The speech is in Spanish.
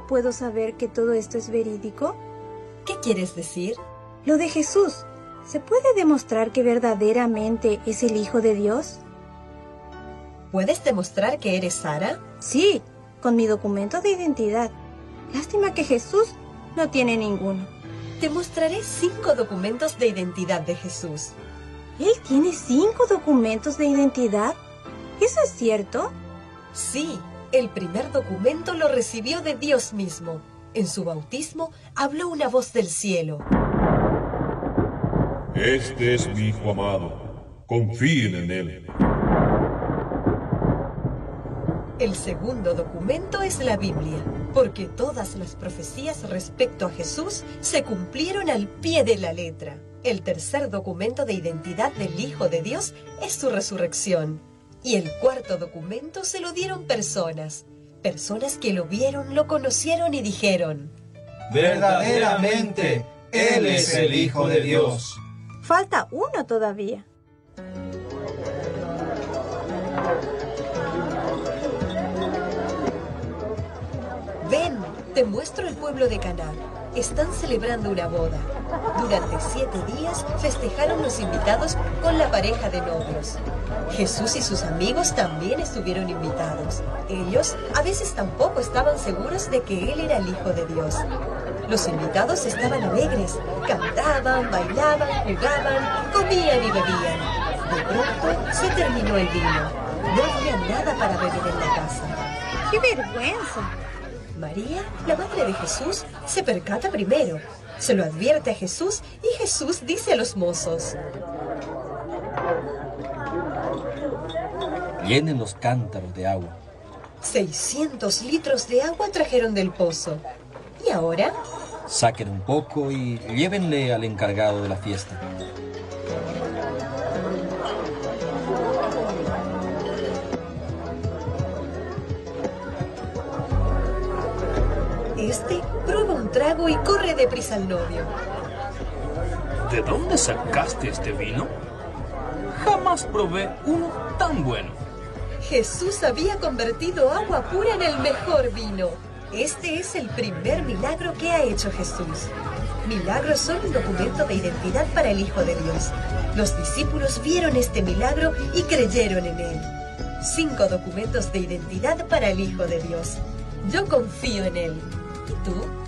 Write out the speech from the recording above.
¿Cómo puedo saber que todo esto es verídico? ¿Qué quieres decir? Lo de Jesús. ¿Se puede demostrar que verdaderamente es el Hijo de Dios? ¿Puedes demostrar que eres Sara? Sí, con mi documento de identidad. Lástima que Jesús no tiene ninguno. Te mostraré 5 documentos de identidad de Jesús. ¿Él tiene 5 documentos de identidad? ¿Eso es cierto? Sí, el primer documento lo recibió de Dios mismo. En su bautismo habló una voz del cielo. Este es mi Hijo amado. Confíen en él. El segundo documento es la Biblia, porque todas las profecías respecto a Jesús se cumplieron al pie de la letra. El tercer documento de identidad del Hijo de Dios es su resurrección. Y el cuarto documento se lo dieron personas que lo vieron, lo conocieron y dijeron: verdaderamente, Él es el Hijo de Dios. Falta uno todavía. Ven, te muestro el pueblo de Caná. Están celebrando una boda. Durante 7 días festejaron los invitados con la pareja de novios. Jesús y sus amigos también estuvieron invitados. Ellos a veces tampoco estaban seguros de que Él era el Hijo de Dios. Los invitados estaban alegres, cantaban, bailaban, jugaban, comían y bebían. De pronto se terminó el vino. No había nada para beber en la casa. ¡Qué vergüenza! María, la madre de Jesús, se percata primero. Se lo advierte a Jesús y Jesús dice a los mozos: llenen los cántaros de agua. 600 litros de agua trajeron del pozo. ¿Y ahora? Saquen un poco y llévenle al encargado de la fiesta. Este prueba un trago y corre deprisa al novio. ¿De dónde sacaste este vino? Jamás probé uno tan bueno. Jesús había convertido agua pura en el mejor vino. Este es el primer milagro que ha hecho Jesús. Milagros son un documento de identidad para el Hijo de Dios. Los discípulos vieron este milagro y creyeron en él. 5 documentos de identidad para el Hijo de Dios. Yo confío en él. ¿Y tú?